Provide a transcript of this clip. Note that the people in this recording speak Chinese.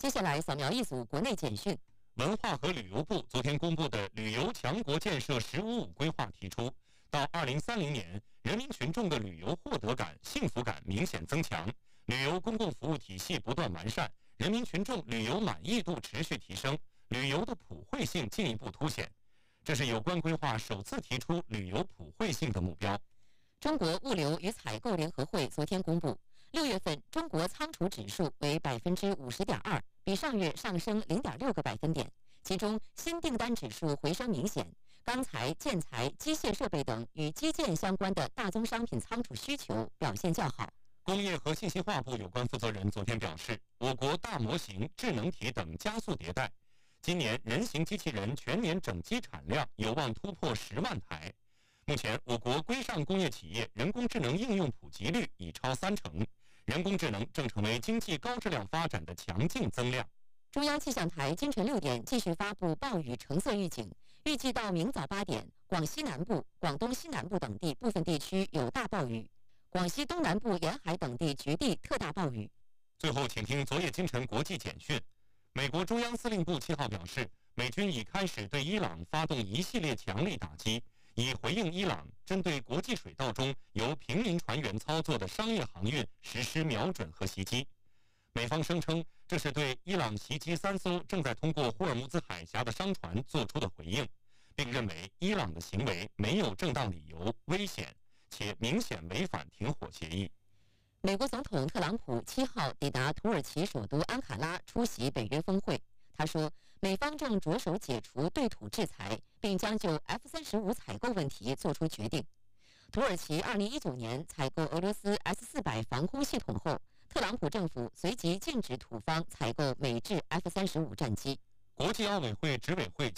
接下来扫描一组国内简讯。 文化和旅游部昨天公布的旅游强国建设“15+5”规划提出，到2030年，人民群众的旅游获得感、幸福感明显增强，旅游公共服务体系不断完善，人民群众旅游满意度持续提升，旅游的普惠性进一步凸显。这是有关规划首次提出旅游普惠性的目标。 中国物流与采购联合会昨天公布，6月份中国仓储指数为50.2%，比上月上升0.6个百分点。其中，新订单指数回升明显，钢材、建材、机械设备等与基建相关的大宗商品仓储需求表现较好。 工业和信息化部有关负责人昨天表示，我国大模型、智能体等加速迭代，今年人形机器人全年整机产量有望突破10万台。目前，我国规上工业企业人工智能应用普及率已超30%，人工智能正成为经济高质量发展的强劲增量。 中央气象台今晨6点继续发布暴雨橙色预警，预计到明早8点，广西南部、广东西南部等地部分地区有大暴雨，广西东南部沿海等地局地特大暴雨。 最后，请听昨夜今晨国际简讯。美国中央司令部7号表示，美军已开始对伊朗发动一系列强力打击，以回应伊朗针对国际水道中由平民船员操作的商业航运实施瞄准和袭击。美方声称，这是对伊朗袭击3艘正在通过霍尔木兹海峡的商船做出的回应，并认为伊朗的行为没有正当理由、危险，且明显违反停火协议。 美国总统特朗普7号抵达土耳其首都安卡拉出席北约峰会。他说，美方正着手解除对土制裁，并将就 F-35采购问题作出决定。土耳其2019年采购俄罗斯 S-400防空系统后，特朗普政府随即禁止土方采购美制 F-35战机。 国际奥委会执委会